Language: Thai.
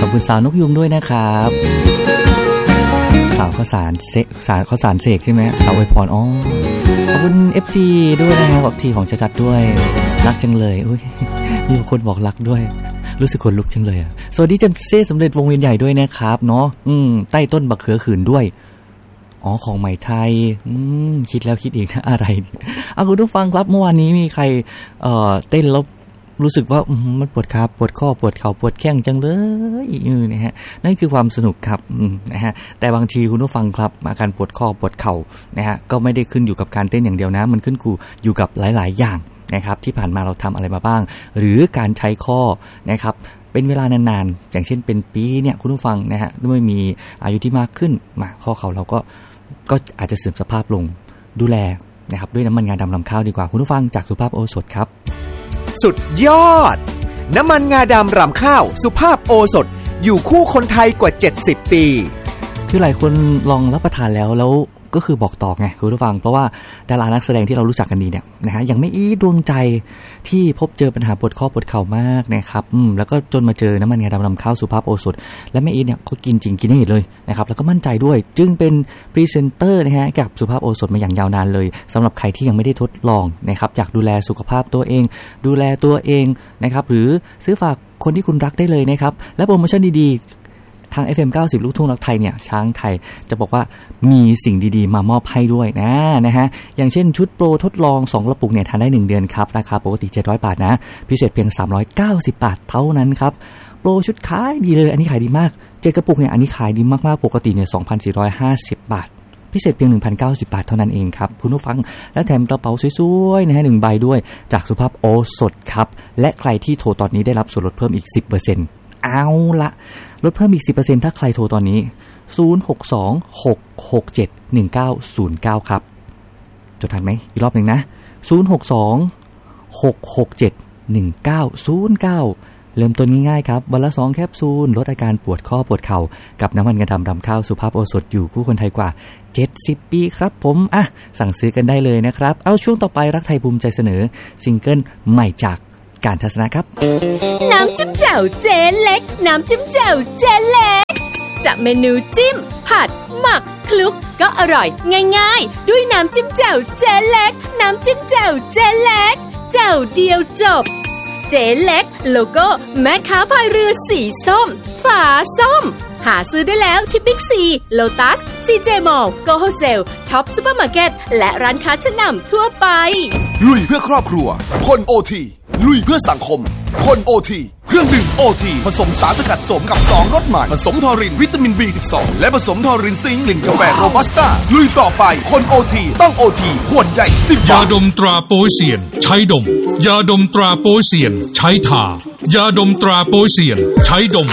อบคุณสาวนกยุงด้วยนะครับสาวข้าวสารเสกใช่ไหมสาวอวยพรอ๋อขอบคุณ FC ด้วยนะครับขอบทีของชัดๆด้วยรักจังเลยอุ้ยมีคนบอกรักด้วยรู้สึกขนลุกจังเลยอ่ะสวัสดีเจมเซ่สำเร็จวงเวียนใหญ่ด้วยนะครับเนาะใต้ต้นบักเขือขืนด้วยอ๋อของใหม่ไทยคิดแล้วคิดอีกนะอะไรคุณผู้ฟังครับเมื่อวานนี้มีใครเต้นแล้วรู้สึกว่ามันปวดขาปวดข้อปวดเข่าปวดแข้งจังเลยนะฮะนั่นคือความสนุกครับนะฮะแต่บางทีคุณผู้ฟังครับอาการปวดข้อปวดเข่านะฮะก็ไม่ได้ขึ้นอยู่กับการเต้นอย่างเดียวนะมันขึ้นอยู่กับหลายๆอย่างนะครับที่ผ่านมาเราทำอะไรมาบ้างหรือการใช้ข้อนะครับเป็นเวลานานๆอย่างเช่นเป็นปีเนี่ยคุณผู้ฟังนะฮะด้วยมีอายุที่มากขึ้นมาข้อเข่าเราก็อาจจะเสื่อมสภาพลงดูแลนะครับด้วยน้ำมันงาดำลำข้าวดีกว่าคุณผู้ฟังจากสุภาพโอสถครับสุดยอดน้ำมันงาดำรำข้าวสุภาพโอสถอยู่คู่คนไทยกว่า70ปีคือหลายคนลองรับประทานแล้วก็คือบอกต่อไงคุณผู้ฟังเพราะว่าดารานักแสดงที่เรารู้จักกันดีเนี่ยนะฮะอย่างแม่อีดวงใจที่พบเจอปัญหาปวดข้อปวดเข่ามากนะครับแล้วก็จนมาเจอน้ำมันงาดำลำข้าวสุภาพโอสถและแม่อีเนี่ยเขากินจริงกินให้เห็นเลยนะครับแล้วก็มั่นใจด้วยจึงเป็นพรีเซนเตอร์นะฮะกับสุภาพโอสถมาอย่างยาวนานเลยสำหรับใครที่ยังไม่ได้ทดลองนะครับอยากดูแลสุขภาพตัวเองดูแลตัวเองนะครับหรือซื้อฝากคนที่คุณรักได้เลยนะครับและโปรโมชั่นดีๆทาง FM 90 ลูกทุ่งรักไทยเนี่ยช้างไทยจะบอกว่ามีสิ่งดีๆมามอบให้ด้วยนะฮะอย่างเช่นชุดโปรทดลอง2กระปุกเนี่ยทานได้1เดือนครับราคาปกติ700บาทนะพิเศษเพียง390บาทเท่านั้นครับโปรชุดขายดีเลยอันนี้ขายดีมาก7กระปุกเนี่ยอันนี้ขายดีมากๆปกติเนี่ย 2,450 บาทพิเศษเพียง 1,090 บาทเท่านั้นเองครับคุณผู้ฟังและแถมกระเป๋าสวยๆนะฮะ1ใบด้วยจากสุภาพโอสถครับและใครที่โทรตอนนี้ได้รับส่วนลดเพิ่มอีก 10%เอาละลดเพิ่มอีก 10% ถ้าใครโทรตอนนี้062-667-1909 ครับจดทันไหมอีกรอบหนึ่งนะ062-667-1909 เริ่มต้นง่ายๆครับวันละ2แคปซูลลดอาการปวดข้อปวดเข่ากับน้ำมันงาดำรำข้าวสุภาพโอสถอยู่คู่คนไทยกว่า70ปีครับผมสั่งซื้อกันได้เลยนะครับเอาช่วงต่อไปรักไทยภูมิใจเสนอซิงเกิลใหม่จากการทัศนะครับน้ำจิ้มแจ่วเจ๊เล็กน้ำจิ้มแจ่วเจ๊เล็กจะเมนูจิ้มผัดหมักคลุกก็อร่อยง่ายๆด้วยน้ำจิ้มแจ่วเจ๊เล็กน้ำจิ้มแจ่วเจ๊เล็กแจ่วเดียวจบเจ๊เล็กโลโก้แม่ค้าพายเรือสีส้มฝาส้มหาซื้อได้แล้วที่บิ๊กซีโลตัสซีเจมอลล์โกโฮเซลท็อปซุปเปอร์มาร์เก็ตและร้านค้าชั้นนำทั่วไปลุยเพื่อครอบครัวคนโอทีลุยเพื่อสังคมคนโอทีเครื่องดื่มโอทีผสมสารสกัดสมกับ2รสใหม่ผสมทอรินวิตามิน B12 และผสมทอรินซิงค์กลิ่นกาแฟโรบัสต้าลุยต่อไปคนโอทีต้องโอทีขวดใหญ่10 ยาดมตราโปเซียนใช้ดมยาดมตราโปเซียนใช้ทายาดมตราโปเซียนใช้ดม